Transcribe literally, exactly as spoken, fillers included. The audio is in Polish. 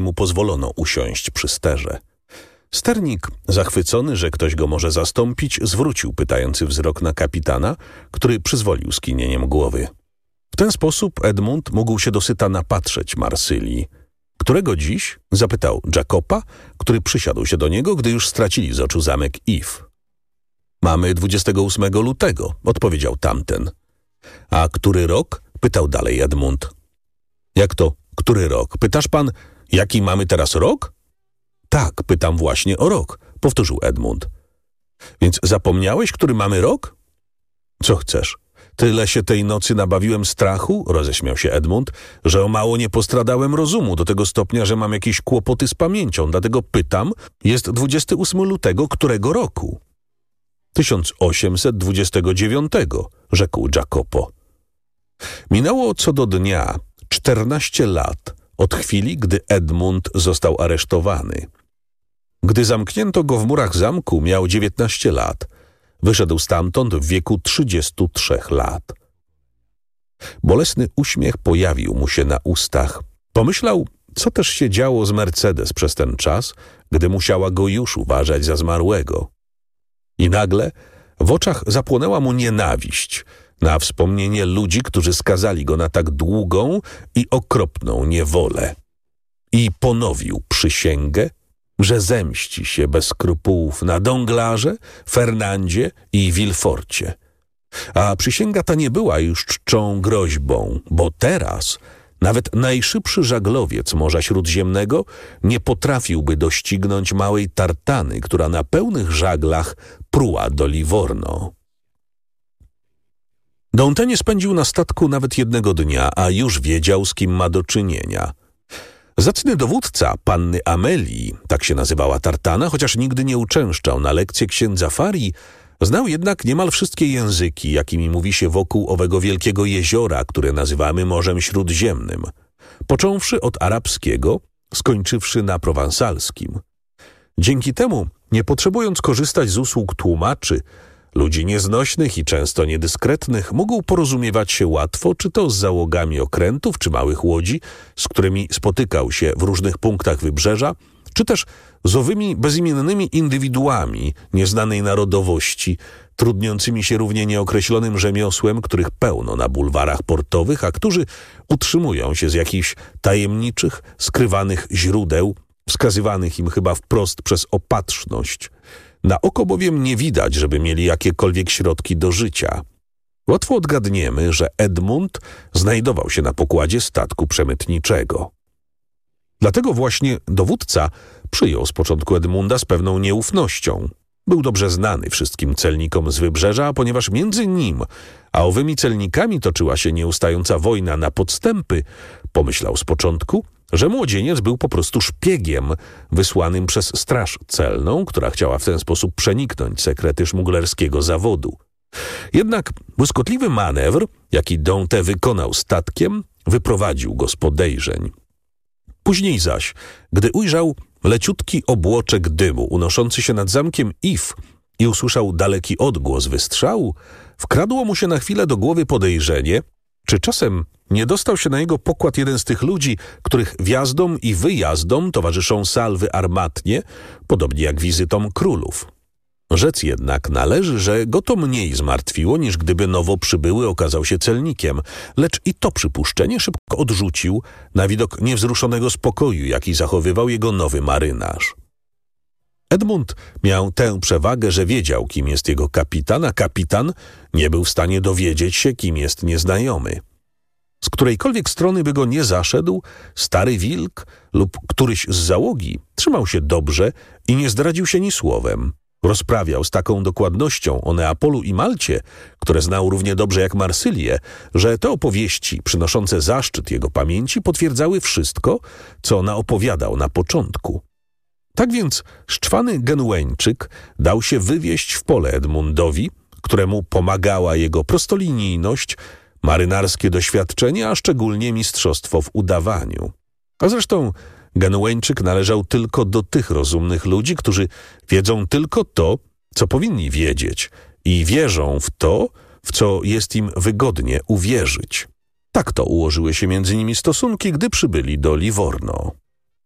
mu pozwolono usiąść przy sterze. Sternik, zachwycony, że ktoś go może zastąpić, zwrócił pytający wzrok na kapitana, który przyzwolił skinieniem głowy. W ten sposób Edmund mógł się dosyta napatrzeć Marsylii. Którego dziś? Zapytał Jacopa, który przysiadł się do niego, gdy już stracili z oczu zamek If. Mamy dwudziestego ósmego lutego, odpowiedział tamten. A który rok? Pytał dalej Edmund. Jak to, który rok? Pytasz pan, jaki mamy teraz rok? Tak, pytam właśnie o rok, powtórzył Edmund. Więc zapomniałeś, który mamy rok? Co chcesz? Tyle się tej nocy nabawiłem strachu, roześmiał się Edmund, że o mało nie postradałem rozumu do tego stopnia, że mam jakieś kłopoty z pamięcią, dlatego pytam, jest dwudziestego ósmego lutego którego roku? tysiąc osiemset dwudziestego dziewiątego, rzekł Jacopo. Minęło co do dnia czternaście lat od chwili, gdy Edmund został aresztowany. Gdy zamknięto go w murach zamku, miał dziewiętnaście lat. Wyszedł stamtąd w wieku trzydziestu trzech lat. Bolesny uśmiech pojawił mu się na ustach. Pomyślał, co też się działo z Mercedes przez ten czas, gdy musiała go już uważać za zmarłego. I nagle w oczach zapłonęła mu nienawiść na wspomnienie ludzi, którzy skazali go na tak długą i okropną niewolę. I ponowił przysięgę, że zemści się bez skrupułów na Donglarze, Fernandzie i Villeforcie. A przysięga ta nie była już czczą groźbą, bo teraz nawet najszybszy żaglowiec Morza Śródziemnego nie potrafiłby doścignąć małej tartany, która na pełnych żaglach pruła do Livorno. Dante nie spędził na statku nawet jednego dnia, a już wiedział, z kim ma do czynienia. Zacny dowódca panny Amelii, tak się nazywała tartana, chociaż nigdy nie uczęszczał na lekcje księdza Farii, znał jednak niemal wszystkie języki, jakimi mówi się wokół owego wielkiego jeziora, które nazywamy Morzem Śródziemnym, począwszy od arabskiego, skończywszy na prowansalskim. Dzięki temu, nie potrzebując korzystać z usług tłumaczy, ludzi nieznośnych i często niedyskretnych, mógł porozumiewać się łatwo, czy to z załogami okrętów czy małych łodzi, z którymi spotykał się w różnych punktach wybrzeża, czy też z owymi bezimiennymi indywiduami nieznanej narodowości, trudniącymi się równie nieokreślonym rzemiosłem, których pełno na bulwarach portowych, a którzy utrzymują się z jakichś tajemniczych, skrywanych źródeł, wskazywanych im chyba wprost przez opatrzność. Na oko bowiem nie widać, żeby mieli jakiekolwiek środki do życia. Łatwo odgadniemy, że Edmund znajdował się na pokładzie statku przemytniczego. Dlatego właśnie dowódca przyjął z początku Edmunda z pewną nieufnością. Był dobrze znany wszystkim celnikom z wybrzeża, ponieważ między nim a owymi celnikami toczyła się nieustająca wojna na podstępy, pomyślał z początku, że młodzieniec był po prostu szpiegiem wysłanym przez straż celną, która chciała w ten sposób przeniknąć sekrety szmuglerskiego zawodu. Jednak błyskotliwy manewr, jaki Dante wykonał statkiem, wyprowadził go z podejrzeń. Później zaś, gdy ujrzał leciutki obłoczek dymu unoszący się nad zamkiem If i usłyszał daleki odgłos wystrzału, wkradło mu się na chwilę do głowy podejrzenie, czy czasem nie dostał się na jego pokład jeden z tych ludzi, których wjazdom i wyjazdom towarzyszą salwy armatnie, podobnie jak wizytom królów. Rzec jednak należy, że go to mniej zmartwiło, niż gdyby nowo przybyły okazał się celnikiem, lecz i to przypuszczenie szybko odrzucił na widok niewzruszonego spokoju, jaki zachowywał jego nowy marynarz. Edmund miał tę przewagę, że wiedział, kim jest jego kapitan, a kapitan nie był w stanie dowiedzieć się, kim jest nieznajomy. Z którejkolwiek strony by go nie zaszedł, stary wilk lub któryś z załogi trzymał się dobrze i nie zdradził się ni słowem. Rozprawiał z taką dokładnością o Neapolu i Malcie, które znał równie dobrze jak Marsylię, że te opowieści przynoszące zaszczyt jego pamięci potwierdzały wszystko, co naopowiadał na początku. Tak więc szczwany Genueńczyk dał się wywieźć w pole Edmundowi, któremu pomagała jego prostolinijność, marynarskie doświadczenie, a szczególnie mistrzostwo w udawaniu. A zresztą Genueńczyk należał tylko do tych rozumnych ludzi, którzy wiedzą tylko to, co powinni wiedzieć i wierzą w to, w co jest im wygodnie uwierzyć. Tak to ułożyły się między nimi stosunki, gdy przybyli do Livorno.